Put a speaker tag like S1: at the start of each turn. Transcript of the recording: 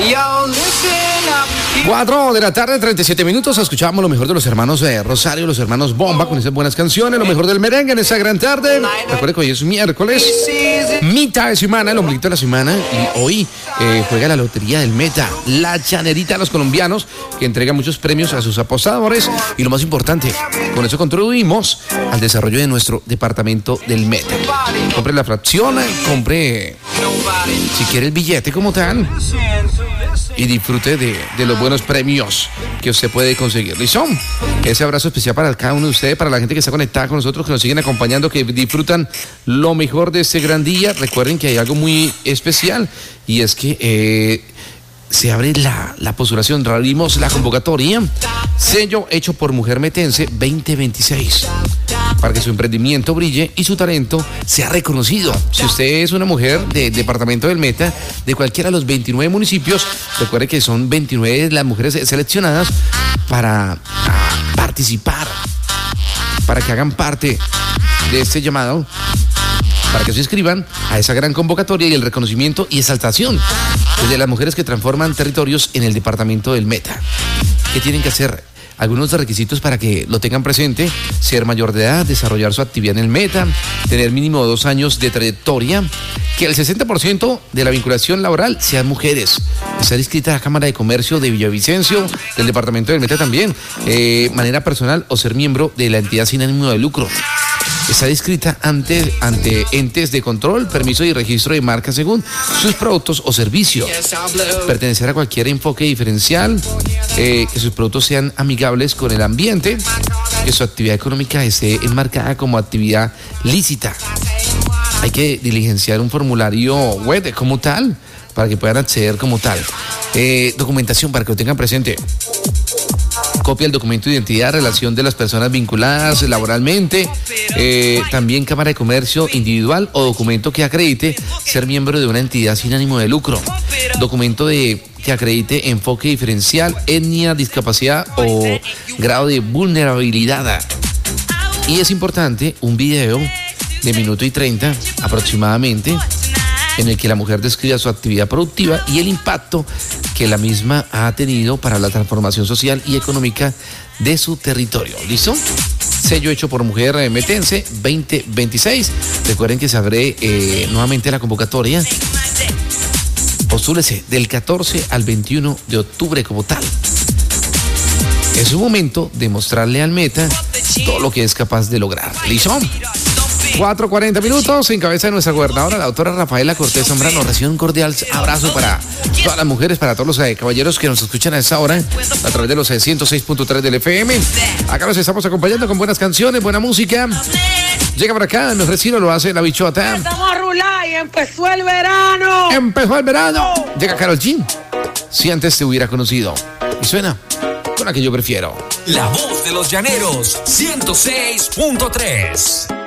S1: 4 de la tarde, 37 minutos. Escuchábamos lo mejor de los hermanos Rosario, los hermanos Bomba, con esas buenas canciones, lo mejor del merengue en esa gran tarde. Recuerden que hoy es miércoles, mitad de semana, el ombliguito de la semana, y hoy juega la lotería del Meta, la llanerita de los colombianos, que entrega muchos premios a sus apostadores. Y lo más importante, con eso contribuimos al desarrollo de nuestro departamento del Meta. Compre la fracción, compre, si quiere, el billete como tal, y disfrute de los buenos premios que usted puede conseguir. ¿Listo? Ese abrazo especial para cada uno de ustedes, para la gente que está conectada con nosotros, que nos siguen acompañando, que disfrutan lo mejor de este gran día. Recuerden que hay algo muy especial, y es que se abre la postulación, abrimos la convocatoria, sello hecho por Mujer Metense 2026, para que su emprendimiento brille y su talento sea reconocido. Si usted es una mujer del departamento del Meta, de cualquiera de los 29 municipios, recuerde que son 29 las mujeres seleccionadas para participar, para que hagan parte de este llamado, para que se inscriban a esa gran convocatoria y el reconocimiento y exaltación de las mujeres que transforman territorios en el departamento del Meta. ¿Qué tienen que hacer? Algunos requisitos para que lo tengan presente: ser mayor de edad, desarrollar su actividad en el Meta, tener mínimo 2 años de trayectoria, que el 60% de la vinculación laboral sean mujeres, estar inscrita a la Cámara de Comercio de Villavicencio, del departamento del Meta también, manera personal, o ser miembro de la entidad sin ánimo de lucro. Está inscrita ante entes de control, permiso y registro de marca según sus productos o servicios. Pertenecer a cualquier enfoque diferencial, que sus productos sean amigables con el ambiente, que su actividad económica esté enmarcada como actividad lícita. Hay que diligenciar un formulario web como tal, para que puedan acceder como tal. Documentación para que lo tengan presente: copia del documento de identidad, relación de las personas vinculadas laboralmente, también Cámara de Comercio individual o documento que acredite ser miembro de una entidad sin ánimo de lucro, documento que acredite enfoque diferencial, etnia, discapacidad o grado de vulnerabilidad. Y es importante un video de 1:30 aproximadamente, en el que la mujer describa su actividad productiva y el impacto que la misma ha tenido para la transformación social y económica de su territorio. ¿Listo? Sello hecho por Mujer Metense 2026. Recuerden que se abre nuevamente la convocatoria. Postúlese del 14 al 21 de octubre como tal. Es un momento de mostrarle al Meta todo lo que es capaz de lograr. ¿Listo? 4:40 minutos, en cabeza de nuestra gobernadora, la doctora Rafaela Cortés Zambrano. Recibe un cordial abrazo para todas las mujeres, para todos los caballeros que nos escuchan a esta hora a través de los 106.3 del FM. Acá nos estamos acompañando con buenas canciones, buena música. Llega por acá, el mejor estilo lo hace la bichota.
S2: Estamos a rular y empezó el verano.
S1: Empezó el verano. Llega Karol G. Si antes te hubiera conocido. Y suena con la que yo prefiero.
S3: La voz de los llaneros, 106.3.